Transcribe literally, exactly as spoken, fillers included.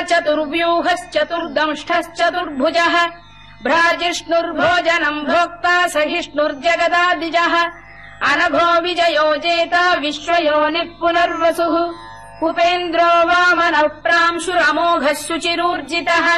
चतुर्व्यूहश्चतुर्दंष्टश्चतुर्भुजः भ्राजिष्णुर्भोजनम् भोक्ता सहिष्णुर्जगदादिजः अनघो विजयो जेता विश्वयोनिः पुनर्वसुः उपेन्द्रो वामनः प्रांशुरमोघः शुचिरूर्जितः